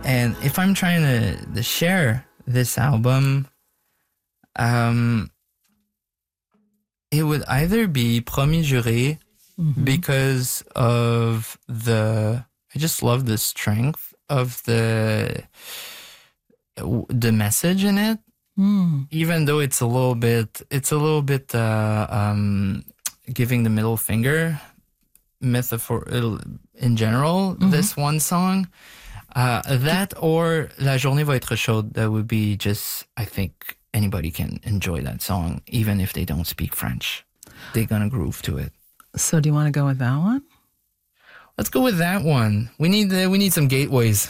And if I'm trying to share this album, it would either be Promis Juré, because of I just love the strength of the message in it. Even though it's a little bit giving the middle finger metaphor in general. This one song, that or La Journée va être chaude, that would be just, I think anybody can enjoy that song, even if they don't speak French. They're gonna groove to it. So do you want to go with that one? Let's go with that one. We need some gateways.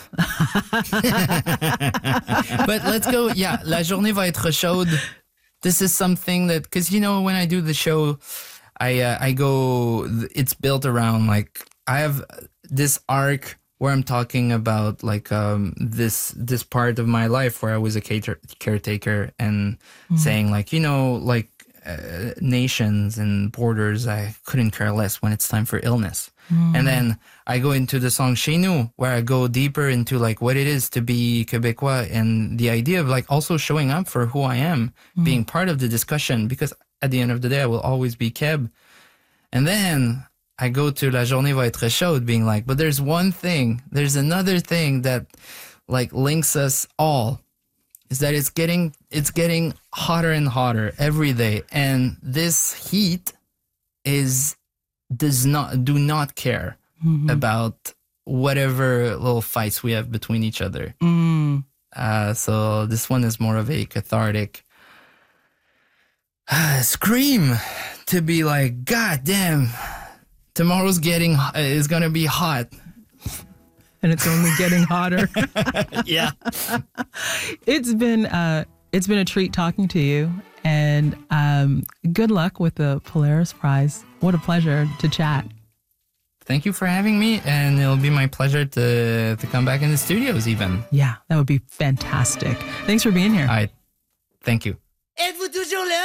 But let's go. Yeah, La Journée va être chaude. This is something that, because when I do the show, I go. It's built around like I have this arc where I'm talking about like this part of my life where I was a caretaker and saying like nations and borders, I couldn't care less when it's time for illness. And then I go into the song Chez Nous, where I go deeper into like what it is to be Québécois and the idea of like also showing up for who I am, being part of the discussion, because at the end of the day, I will always be Keb. And then I go to La Journée va être chaude, being like, but there's another thing that like links us all, is that it's getting hotter and hotter every day, and this heat do not care about whatever little fights we have between each other. So this one is more of a cathartic scream to be like, God damn, tomorrow's is gonna be hot. And it's only getting hotter. Yeah. It's been a treat talking to you, and good luck with the Polaris Prize. What a pleasure to chat. Thank you for having me, and it'll be my pleasure to come back in the studios even. Yeah, that would be fantastic. Thanks for being here. All right. Thank you. Êtes-vous toujours là?